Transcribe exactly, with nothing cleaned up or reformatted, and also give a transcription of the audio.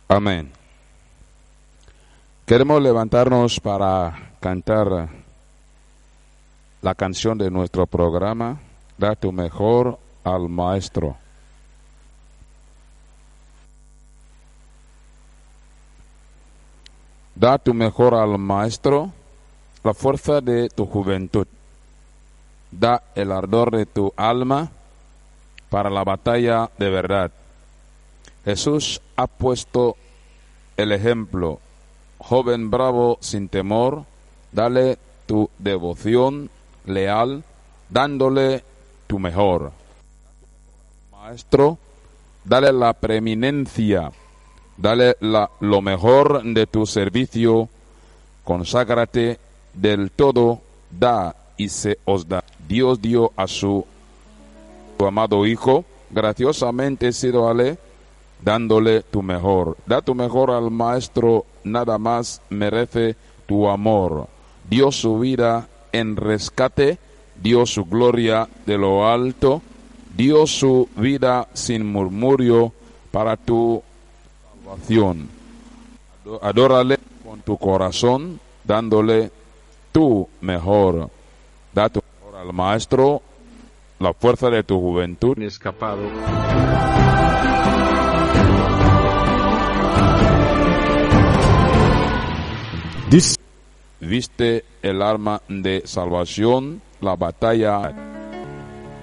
Amén. Queremos levantarnos para cantar la canción de nuestro programa, Da tu mejor al Maestro. Da tu mejor al Maestro, la fuerza de tu juventud. Da el ardor de tu alma para la batalla de verdad. Jesús ha puesto el ejemplo. Joven bravo sin temor, dale tu devoción leal, dándole tu mejor. Maestro, dale la preeminencia, dale la, lo mejor de tu servicio, conságrate del todo, da y se os da. Dios dio a su, su amado Hijo, graciosamente sídale, dándole tu mejor. Da tu mejor al Maestro, nada más merece tu amor. Dio su vida en rescate, dio su gloria de lo alto, dio su vida sin murmurio para tu salvación. Adórale con tu corazón, dándole tu mejor. Da tu mejor al Maestro, la fuerza de tu juventud. Escapado. Viste el arma de salvación, la batalla